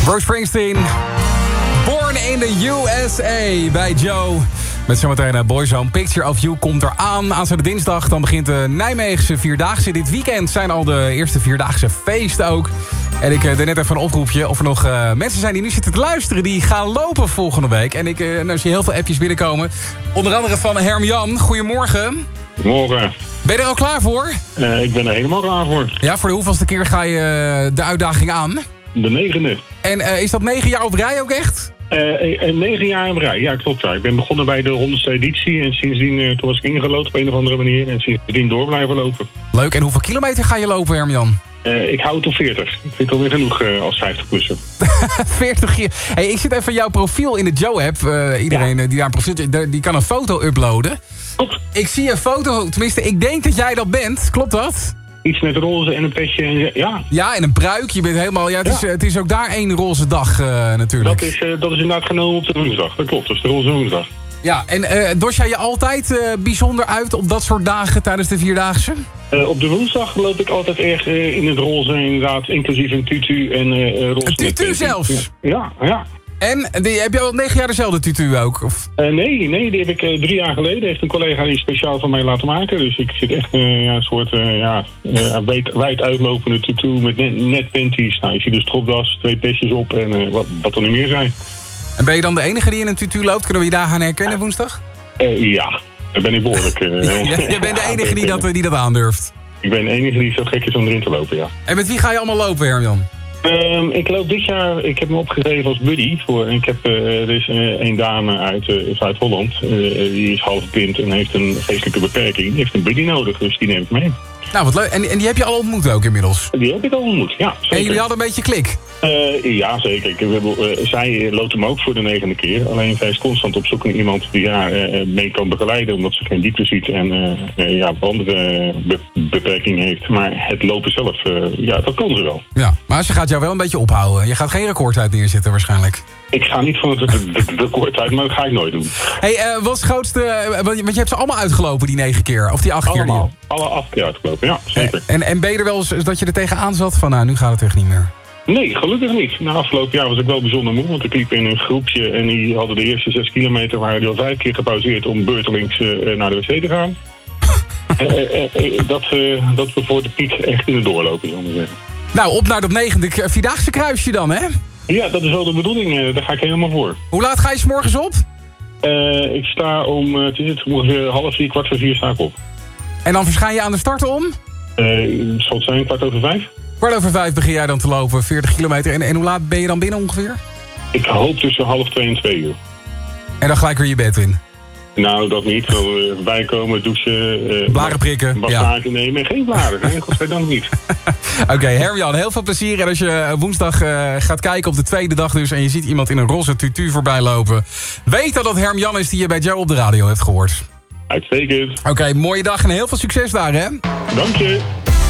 Bruce Springsteen. Born in the USA bij Joe. Met zometeen Boyzone. Picture of You komt eraan. Aanstaande dinsdag dan begint de Nijmeegse Vierdaagse. Dit weekend zijn al de eerste Vierdaagse feesten ook. En ik deed net even een oproepje of er nog mensen zijn die nu zitten te luisteren. Die gaan lopen volgende week. En ik zie heel veel appjes binnenkomen. Onder andere van Herm-Jan. Goedemorgen. Morgen. Ben je er al klaar voor? Ik ben er helemaal klaar voor. Ja, voor de hoeveelste keer ga je de uitdaging aan? De 9e. En is dat 9 jaar op rij ook echt? 9 jaar op rij, ja klopt. Ja. Ik ben begonnen bij de 100ste editie en sindsdien toen was ik ingelood op een of andere manier. En sindsdien door blijven lopen. Leuk, en hoeveel kilometer ga je lopen, Herm-Jan? Ik hou het op 40. Ik vind het alweer genoeg als 50-plusser. 40 keer. Hey, ik zit even jouw profiel in de Joe-app. Iedereen die daar een profiel die kan een foto uploaden. Klopt. Ik zie een foto, tenminste ik denk dat jij dat bent. Klopt dat? Iets met roze en een petje. En, ja. Ja, en een pruik. Je bent helemaal. Ja, het is ook daar één roze dag natuurlijk. Dat is inderdaad genomen op de woensdag. Dat klopt, dat is de roze woensdag. Ja, en dos jij je altijd bijzonder uit op dat soort dagen tijdens de Vierdaagse? Op de woensdag loop ik altijd erg in het roze, inderdaad, inclusief een tutu en roze. Een tutu zelfs? Ja. En heb je al 9 jaar dezelfde tutu ook? Of? Nee, die heb ik 3 jaar geleden. Heeft een collega die speciaal van mij laten maken. Dus ik zit echt een soort wijd uitlopende tutu met net panties. Nou, je ziet dus stropdas, 2 petjes op en wat er niet meer zijn. En ben je dan de enige die in een tutu loopt? Kunnen we je daar gaan herkennen woensdag? Ja, daar ben ik behoorlijk. Je bent de enige die dat aandurft? Ik ben de enige die zo gek is om erin te lopen, ja. En met wie ga je allemaal lopen, Herm-Jan? Ik loop dit jaar, ik heb me opgegeven als buddy. Er is een dame uit Zuid-Holland. Die is half blind en heeft een geestelijke beperking. Die heeft een buddy nodig, dus die neem ik mee. Nou, wat leuk. En die heb je al ontmoet ook inmiddels? Die heb ik al ontmoet, ja. Zeker. En jullie hadden een beetje klik? Ja, zeker. Zij loopt hem ook voor de 9e keer. Alleen zij is constant op zoek naar iemand die haar mee kan begeleiden. Omdat ze geen diepte ziet en andere beperking heeft. Maar het lopen zelf, dat kan ze wel. Ja, maar ze gaat jou wel een beetje ophouden. Je gaat geen recordtijd neerzetten waarschijnlijk. Ik ga niet van het record uit, maar dat ga ik nooit doen. Hey, wat is het grootste... Want je hebt ze allemaal uitgelopen, die 9 keer. Of die 8 keer. Allemaal. Alle 8 keer uitgelopen, ja, zeker. En ben je er wel eens dat je er tegenaan zat van... Nou, nu gaat het echt niet meer? Nee, gelukkig niet. Na afgelopen jaar was ik wel bijzonder moe, want ik liep in een groepje en die hadden de eerste 6 kilometer, waren die al 5 keer gepauzeerd om beurtelings naar de wc te gaan. Dat we voor de piek echt in de doorlopen, zullen we zeggen. Nou, op naar dat 9e Vierdaagse kruisje dan, hè? Ja, dat is wel de bedoeling. Daar ga ik helemaal voor. Hoe laat ga je 's morgens op? Ik sta om, ongeveer 3:30, 4:15 sta ik op. En dan verschijn je aan de start om? Zal het zijn, 5:15? 5:15 begin jij dan te lopen, 40 kilometer. En hoe laat ben je dan binnen ongeveer? Ik hoop tussen 1:30 en 2 uur. En dan gelijk weer je bed in? Nou, dat niet. Bijkomen, douchen. Blaren prikken. Massage nemen. Geen blaren. Nee, godzijdank niet. Oké, Herm-Jan, heel veel plezier. En als je woensdag gaat kijken op de tweede dag dus... en je ziet iemand in een roze tutu voorbij lopen... weet dat dat Herm-Jan is die je bij Joe op de radio hebt gehoord. Uitstekend. Oké, mooie dag en heel veel succes daar, hè? Dank je.